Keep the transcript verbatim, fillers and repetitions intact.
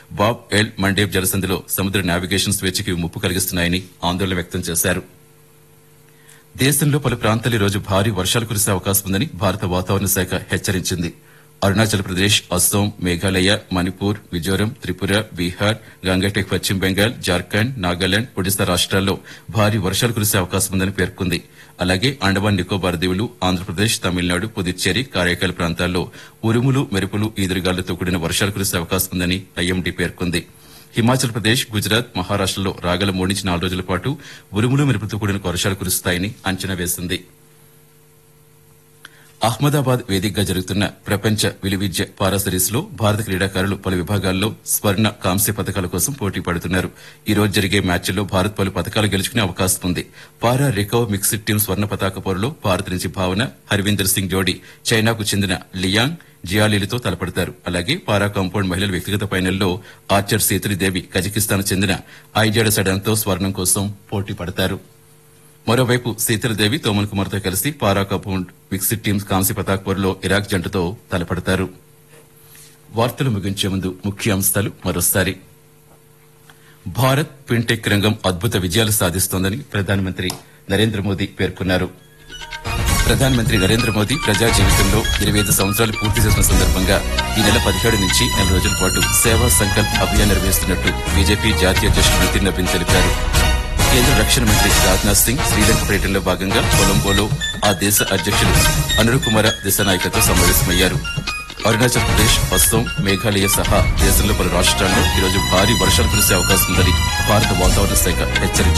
Bob L Mandeb జలసంధిలో సముద్ర navigation స్వేచ్ఛకి ముప్పు కలిగిస్తున్నాయని ఆందోళన వ్యక్తం చేశారు. దేశంలో పలు ప్రాంతాలు ఈ రోజు భారీ వర్షాలు కురిసే అవకాశం ఉందని భారత వాతావరణ శాఖ హెచ్చరించింది. అరుణాచల్ ప్రదేశ్, అస్సాం, మేఘాలయ, మణిపూర్, మిజోరం, త్రిపుర, బీహార్, గంగటెక్ పశ్చిమ బెంగాల్, జార్ఖండ్, నాగాలాండ్, ఒడిశా రాష్ట్రాల్లో భారీ వర్షాలు కురిసే అవకాశం ఉందని పేర్కొంది. అలాగే అండమాన్ నికోబార్ దీవులు, ఆంధ్రప్రదేశ్, తమిళనాడు, పుదుచ్చేరి, కారైకాల్ ప్రాంతాల్లో ఉరుములు, మెరుపులు, ఈదురుగాలులతో కూడిన వర్షాలు కురిసే అవకాశం ఉందని ఐఎండీ పేర్కొంది. హిమాచల్ ప్రదేశ్, గుజరాత్, మహారాష్టలో రాగల మూడు నుంచి నాలుగు రోజుల పాటు ఉరుములు, మెరుపులతో కూడిన వర్షాలు కురుస్తాయని అంచనా వేసింది. అహ్మదాబాద్ వేదికగా జరుగుతున్న ప్రపంచ విలువిద్య పారా సిరీస్ లో భారత క్రీడాకారులు పలు విభాగాల్లో స్వర్ణ, కాంస్య పథకాల కోసం పోటీ పడుతున్నారు. ఈ రోజు జరిగే మ్యాచ్ల్లో భారత్ పలు పథకాలు గెలుచుకునే అవకాశం ఉంది. పారా రికర్వ్ మిక్స్డ్ టీం స్వర్ణ పతాక పోరులో భారత్ నుంచి భావన, హర్వీందర్ సింగ్ జోడీ చైనాకు చెందిన లియాంగ్ జియాలీలతో తలపడతారు. అలాగే పారా కాంపౌండ్ మహిళల వ్యక్తిగత ఫైనల్లో ఆర్చర్ సేతురిదేవి కజకిస్తాన్ చెందిన ఐజాడ సడాన్తో స్వర్ణం కోసం పోటీ పడతారు. మరోవైపు సీతలదేవి తోమన్ కుమార్తో కలిసి పారా కాంపౌండ్ మిక్స్డ్ టీమ్స్ కాంస్య పతాక పోరులో ఇరాక్ జంటతో తలపడతారు. వార్తలు ముగించే ముందు ముఖ్యాంశాలు మరోసారి. భారత్ ఫిన్టెక్ రంగం అద్భుత విజయాలు సాధిస్తోందని ప్రధానమంత్రి నరేంద్ర మోదీ పేర్కొన్నారు. ప్రధానమంత్రి నరేంద్ర మోదీ ప్రజా జీవితంలో ఇరవై ఐదు సంవత్సరాలు పూర్తి చేసిన సందర్భంగా ఈ నెల పదిహేడు నుంచి నెల రోజుల పాటు సేవా సంకల్ప్ అభియాన్ నిర్వహిస్తున్నట్టు బీజేపీ జాతీయ అధ్యక్షుడు నితిన్ నవీన్ తెలిపారు. కేంద్ర రక్షణ మంత్రి రాజ్నాథ్ సింగ్ శ్రీలంక పర్యటనలో భాగంగా కొలంబోలో ఆ దేశ అధ్యక్షుడు అనురు కుమార దిశనాయకతో సమావేశమయ్యారు. అరుణాచల్ ప్రదేశ్, అస్సాం, మేఘాలయ సహా దేశంలో పలు రాష్ట్రాల్లో ఈరోజు భారీ వర్షాలు కురిసే అవకాశం ఉందని భారత వాతావరణ శాఖ హెచ్చరించింది.